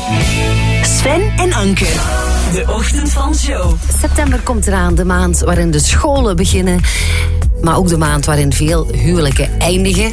Sven en Anke. De ochtend van show. September komt eraan, de maand waarin de scholen beginnen. Maar ook de maand waarin veel huwelijken eindigen.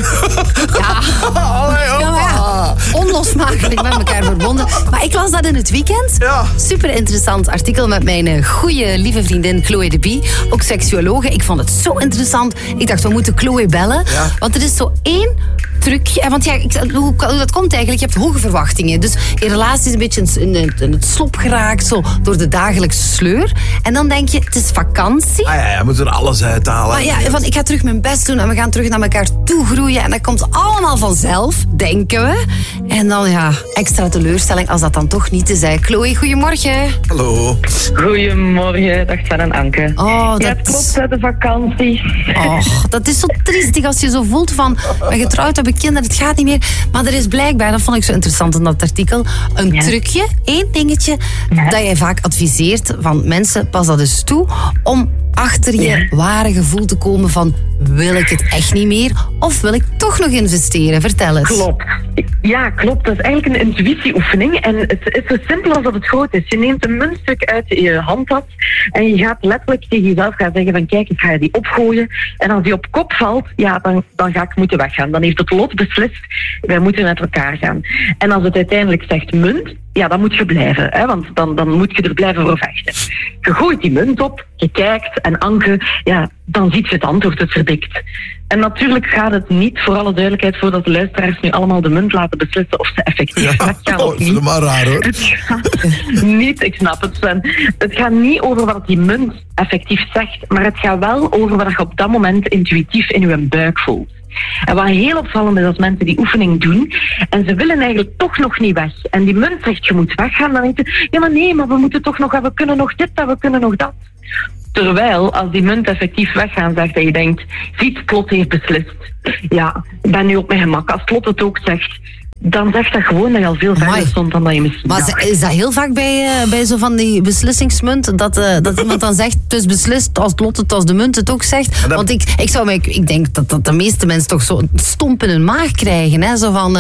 Onlosmakelijk met elkaar verbonden. Maar ik las dat in het weekend. Ja. Super interessant artikel met mijn goede lieve vriendin Chloe de Bie. Ook seksuologe. Ik vond het zo interessant. Ik dacht, we moeten Chloe bellen. Ja. Want er is zo één trucje. Want ja, hoe dat komt eigenlijk, je hebt hoge verwachtingen. Dus je relatie is een beetje in het slop geraakt. Zo, door de dagelijkse sleur. En dan denk je, het is vakantie. Ja, we moeten er alles uithalen. Maar ja, ik ga terug mijn best doen en we gaan terug naar elkaar toe groeien. En dat komt allemaal vanzelf, denken we. En dan extra teleurstelling als dat dan toch niet is. Chloe, goedemorgen. Hallo. Goedemorgen, dag Sven en Anke. Oh, ja, het klopt, de vakantie. Oh, dat is zo triestig als je zo voelt van, ben getrouwd, heb ik kinderen, het gaat niet meer. Maar er is blijkbaar, dat vond ik zo interessant in dat artikel, een trucje, één dingetje, dat jij vaak adviseert van mensen, pas dat eens toe, om achter je ware gevoel te komen van, wil ik het echt niet meer of wil ik toch nog investeren? Vertel eens. Klopt. Ja, klopt. Dat is eigenlijk een intuïtieoefening en het is zo simpel als dat het groot is. Je neemt een muntstuk uit je handtas en je gaat letterlijk tegen jezelf gaan zeggen van, kijk, ik ga die opgooien en als die op kop valt, dan ga ik moeten weggaan. Dan heeft het lot beslist, wij moeten met elkaar gaan. En als het uiteindelijk zegt munt, dan moet je blijven, hè, want dan moet je er blijven voor vechten. Je gooit die munt op, je kijkt en Anke, dan ziet je het antwoord, het verdikt. En natuurlijk gaat het niet, voor alle duidelijkheid, voordat de luisteraars nu allemaal de munt laten beslissen of ze effectief weggaan of niet. Dat is maar raar, hoor. Het gaat niet, ik snap het, Sven. Het gaat niet over wat die munt effectief zegt, maar het gaat wel over wat je op dat moment intuïtief in je buik voelt. En wat heel opvallend is als mensen die oefening doen en ze willen eigenlijk toch nog niet weg. En die munt zegt, je moet weggaan. Dan denk je, maar we moeten toch nog, we kunnen nog dit en we kunnen nog dat. Terwijl, als die munt effectief weggaan zegt en je denkt, ziet, het lot heeft beslist. Ja, ik ben nu op mijn gemak. Als het lot het ook zegt, dan zegt dat gewoon dat je al veel verder stond dan dat je misschien dacht. Maar is dat heel vaak bij zo van die beslissingsmunt? Dat iemand dan zegt, het is beslist als het lot het, als de munt het ook zegt? Want ik denk dat de meeste mensen toch zo een stomp in hun maag krijgen. Hè? Zo van...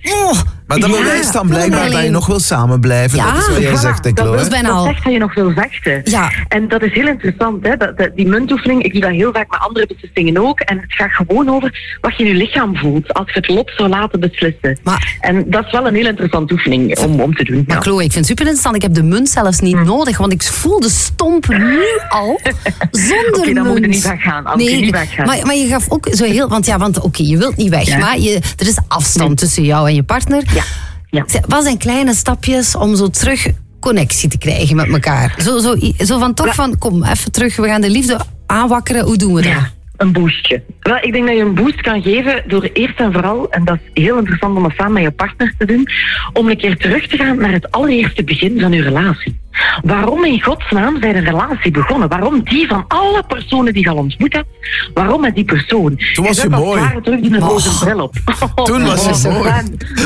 maar dat bewijst dan blijkbaar dat je nog wil samen blijven. Ja, dat is wat jij zegt, hè, Chloe. Dat zegt dat je nog wil vechten. Ja. En dat is heel interessant. Hè? Die muntoefening, ik doe dat heel vaak met andere beslissingen ook. En het gaat gewoon over wat je in je lichaam voelt als je het lot zou laten beslissen. En dat is wel een heel interessante oefening om te doen. Maar Chloe, ik vind het super interessant. Ik heb de munt zelfs niet nodig, want ik voel de stomp nu al zonder munt. Dan moet je niet weggaan. Niet weggaan. Maar je gaf ook zo heel... Want je wilt niet weg, maar er is afstand tussen jou en je partner. Ja. Wat zijn kleine stapjes om zo terug connectie te krijgen met elkaar? Zo van toch van, kom, even terug, we gaan de liefde aanwakkeren. Hoe doen we dat? Ja. Een boostje. Wel, ik denk dat je een boost kan geven door eerst en vooral, en dat is heel interessant om dat samen met je partner te doen, om een keer terug te gaan naar het allereerste begin van je relatie. Waarom in godsnaam zijn een relatie begonnen? Waarom die van alle personen die je al ontmoet hebt? Waarom met die persoon? Toen was je mooi. En terug die een roze bril op. Toen was je mooi.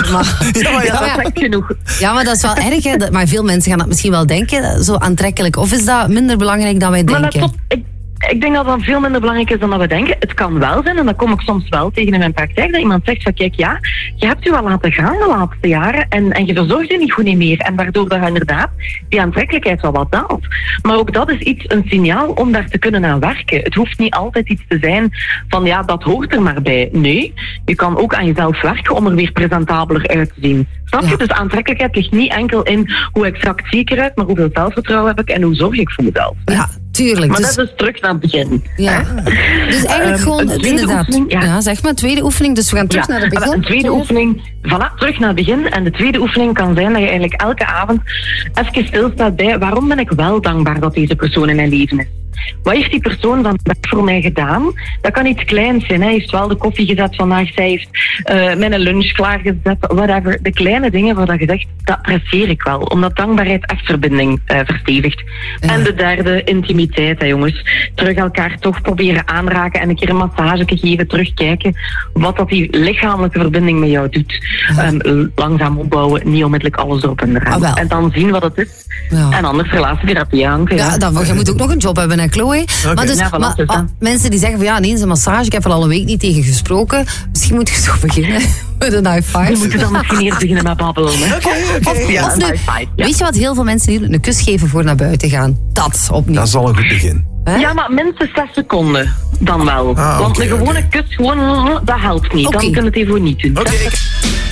Dat zegt genoeg. Ja, maar dat is wel erg. Hè? Maar veel mensen gaan dat misschien wel denken, zo aantrekkelijk. Of is dat minder belangrijk dan wij denken? Ik denk dat dat veel minder belangrijk is dan dat we denken. Het kan wel zijn, en dat kom ik soms wel tegen in mijn praktijk, dat iemand zegt van kijk, je hebt je wel laten gaan de laatste jaren en je verzorgt je niet goed meer. En waardoor dat inderdaad die aantrekkelijkheid wel wat daalt. Maar ook dat is een signaal om daar te kunnen aan werken. Het hoeft niet altijd iets te zijn van dat hoort er maar bij. Nee, je kan ook aan jezelf werken om er weer presentabeler uit te zien. Snap je? Ja. Dus aantrekkelijkheid ligt niet enkel in hoe exact zie ik eruit, maar hoeveel zelfvertrouwen heb ik en hoe zorg ik voor mezelf. Ja, tuurlijk. Maar dat is dus terug naar het begin. Ja. Dus eigenlijk gewoon, inderdaad. Zeg maar, tweede oefening. Dus we gaan terug naar het begin. Een tweede oefening, terug naar het begin. En de tweede oefening kan zijn dat je eigenlijk elke avond even stilstaat bij waarom ben ik wel dankbaar dat deze persoon in mijn leven is. Wat heeft die persoon vandaag voor mij gedaan? Dat kan iets kleins zijn. Hij heeft wel de koffie gezet vandaag. Zij heeft mijn lunch klaargezet. Whatever. De kleine dingen waar je zegt, dat apprecieer ik wel. Omdat dankbaarheid echt verbinding verstevigt. Ja. En de derde, intimiteit, hè, jongens. Terug elkaar toch proberen aanraken en een keer een massage geven. Terugkijken wat dat die lichamelijke verbinding met jou doet. Langzaam opbouwen, niet onmiddellijk alles erop en eraan. En dan zien wat het is. Ja. En anders relatietherapie aanken. Ja, je moet ook nog een job hebben, hè, Chloe. Okay. Maar, dus, mensen die zeggen van eens een massage, ik heb er al een week niet tegen gesproken. Misschien moet je zo beginnen. Met een high We five. moeten dan misschien eerst beginnen met babbelen. Hè? Oké. Ja, Of een nu, high five. Ja. weet je wat heel veel mensen doen? Een kus geven voor naar buiten gaan. Dat opnieuw. Dat is al een goed begin. Hè? Ja, maar minstens 6 seconden dan wel. Ah, Want oké, een gewone oké. kus, gewoon, dat helpt niet. Oké. Dan kun je het even niet doen. Oké.